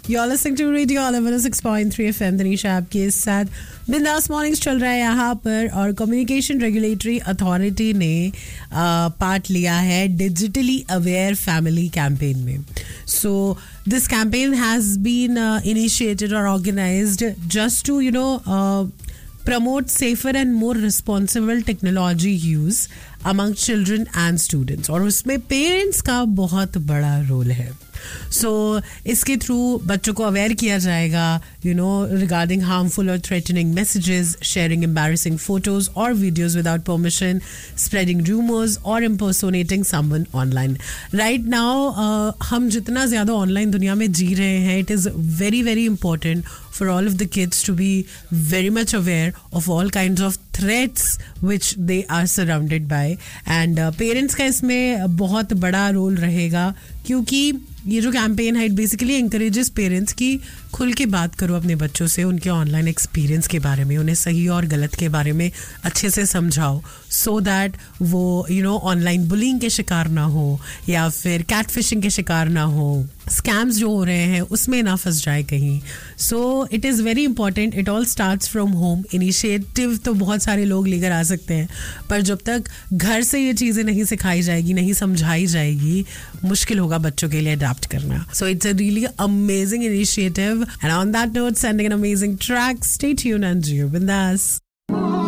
You're listening to Radio Olive 6.3 FM. Tanisha आपके साथ बिंदास मॉर्निंग्स चल रहा है यहाँ पर और कम्युनिकेशन रेगुलेटरी अथॉरिटी ने पार्ट लिया है डिजिटली अवेयर फैमिली कैंपेन में. So this campaign has been initiated और organised just to promote safer and more responsible technology use among children and students. और उसमें पेरेंट्स का बहुत बड़ा रोल है. सो इसके थ्रू बच्चों को अवेयर किया जाएगा रिगार्डिंग हार्मफुल और threatening messages, sharing embarrassing photos और videos without permission, spreading rumours और इम्पर्सोनेटिंग समवन ऑनलाइन. राइट नाउ हम जितना ज़्यादा ऑनलाइन दुनिया में जी रहे हैं, it is very very important for all of the kids to be very much aware of all kinds of threats which they are surrounded by. And parents का इसमें बहुत बड़ा रोल रहेगा क्योंकि ये जो कैंपेन है इट बेसिकली एनकरेजेस पेरेंट्स की खुल के बात करो अपने बच्चों से उनके ऑनलाइन एक्सपीरियंस के बारे में, उन्हें सही और गलत के बारे में अच्छे से समझाओ सो दैट वो ऑनलाइन बुलिंग के शिकार ना हो या फिर कैटफिशिंग के शिकार ना हो, स्कैम्स जो हो रहे हैं उसमें ना फंस जाए कहीं. So it is very important. It all starts from home. Initiative तो बहुत सारे लोग लेकर आ सकते हैं पर जब तक घर से ये चीज़ें नहीं सिखाई जाएगी, नहीं समझाई जाएगी, मुश्किल होगा बच्चों के लिए अडैप्ट करना. So it's a really amazing initiative. And on that note, sending an amazing track. Stay tuned and you bindas.